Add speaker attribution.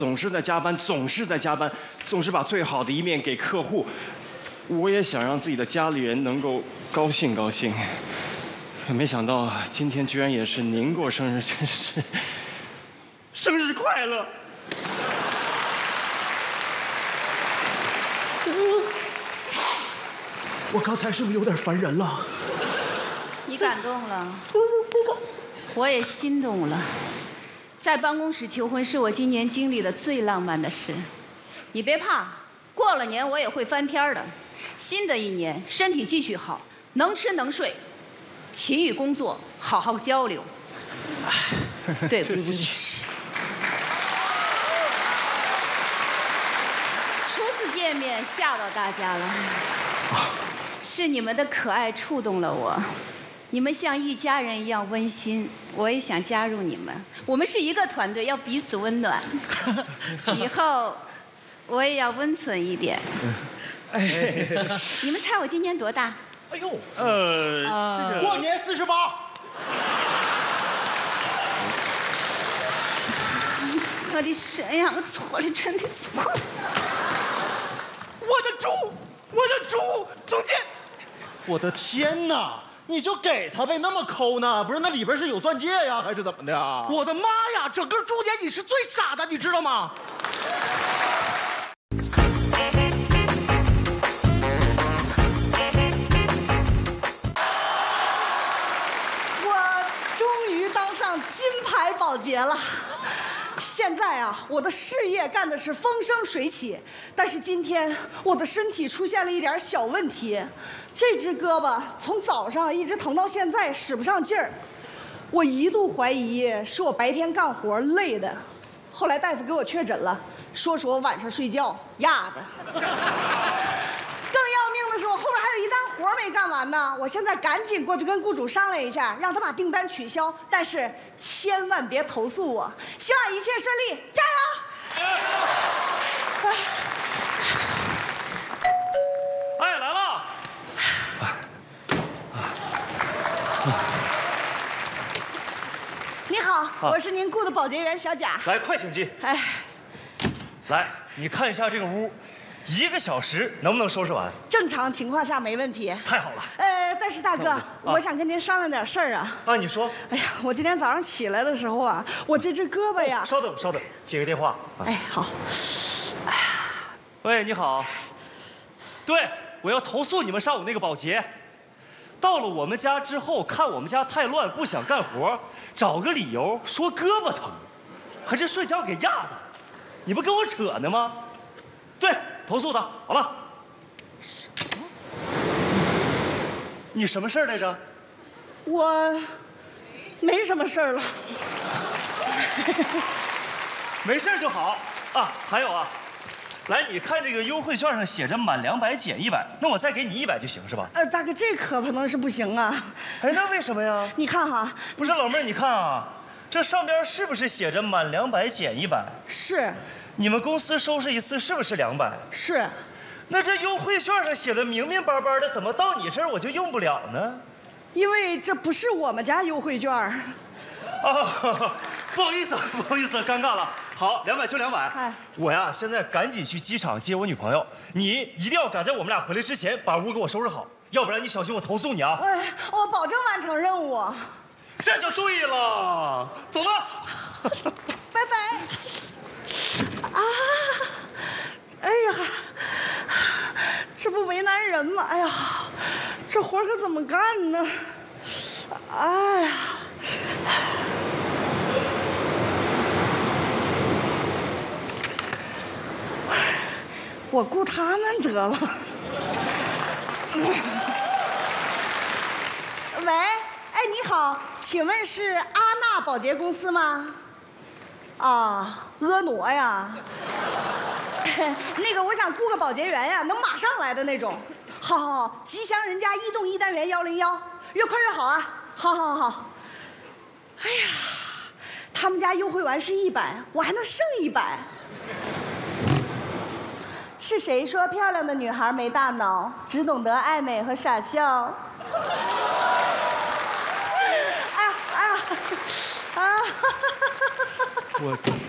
Speaker 1: 总是在加班，总是在加班，总是把最好的一面给客户。我也想让自己的家里人能够高兴高兴，可没想到今天居然也是您过生日，真是生日快乐！
Speaker 2: 我刚才是不是有点烦人了？
Speaker 3: 你感动了，我也心动了。在办公室求婚是我今年经历的最浪漫的事。你别怕，过了年我也会翻篇的。新的一年，身体继续好，能吃能睡，其余工作好好交流。对不起。初次见面吓到大家了。是你们的可爱触动了我，你们像一家人一样温馨，我也想加入你们。我们是一个团队，要彼此温暖。以后我也要温存一点。你们猜我今年多大？
Speaker 2: 哎呦，
Speaker 1: 过
Speaker 2: 年48。
Speaker 3: 我的神呀！我错了，真的错了。
Speaker 2: 我的猪，总监！我的天哪！你就给他呗，那么抠呢？不是，那里边是有钻戒呀，还是怎么的？我的妈呀！整个猪年你是最傻的，你知道吗？
Speaker 4: 我终于当上金牌保洁了。现在啊，我的事业干的是风生水起，但是今天我的身体出现了一点小问题，这只胳膊从早上一直疼到现在，使不上劲儿。我一度怀疑是我白天干活累的，后来大夫给我确诊了，说是我晚上睡觉压的。更要命的是，我后边还有一单活没干完呢。我现在赶紧过去跟雇主商量一下，让他把订单取消，但是千万别投诉我。希望一切顺利，加油！
Speaker 5: 哎，来了！
Speaker 4: 你好，我是您雇的保洁员小贾。
Speaker 5: 来，快请进。
Speaker 4: 哎，
Speaker 5: 来，你看一下这个屋，1个小时能不能收拾完？
Speaker 4: 正常情况下没问题。
Speaker 5: 太好了。
Speaker 4: 但是大哥，我想跟您商量点事儿啊。
Speaker 5: 啊，你说。
Speaker 4: 哎呀，我今天早上起来的时候啊，我这只胳膊呀……
Speaker 5: 稍等，接个电话。
Speaker 4: 哎，好。哎呀，
Speaker 5: 喂，你好。对，我要投诉你们上午那个保洁。到了我们家之后，看我们家太乱，不想干活，找个理由说胳膊疼，还是睡觉给压的。你不跟我扯呢吗？对，投诉他。好了。你什么事儿来着？
Speaker 4: 我没什么事儿了。
Speaker 5: 没事就好啊。还有啊，来，你看这个优惠券上写着满200减100，那我再给你100就行是吧？
Speaker 4: 大哥，这可能是不行啊。
Speaker 5: 哎，那为什么呀？
Speaker 4: 你看哈，
Speaker 5: 不是老妹儿，你看啊，这上边是不是写着满200减100？
Speaker 4: 是。
Speaker 5: 你们公司收拾一次是不是200？
Speaker 4: 是。
Speaker 5: 那这优惠券上写的明明白白的，怎么到你这儿我就用不了呢？
Speaker 4: 因为这不是我们家优惠券。
Speaker 5: 哦，不好意思，尴尬了。好，200就200。
Speaker 4: 哎，
Speaker 5: 我呀，现在赶紧去机场接我女朋友，你一定要赶在我们俩回来之前把屋给我收拾好，要不然你小心我投诉你啊！
Speaker 4: 哎，我保证完成任务。
Speaker 5: 这就对了，走了，
Speaker 4: 拜拜。啊，哎呀，这不为难人吗？哎呀，这活可怎么干呢？哎呀。我雇他们得了。喂，哎，你好，请问是阿娜保洁公司吗？啊，婀娜呀。那个，我想雇个保洁员呀，能马上来的那种。好，吉祥人家1栋1单元101，越快越好啊！好。哎呀，他们家优惠完是100，我还能剩100。是谁说漂亮的女孩没大脑，只懂得爱美和傻笑？哎呀！啊！
Speaker 5: 我。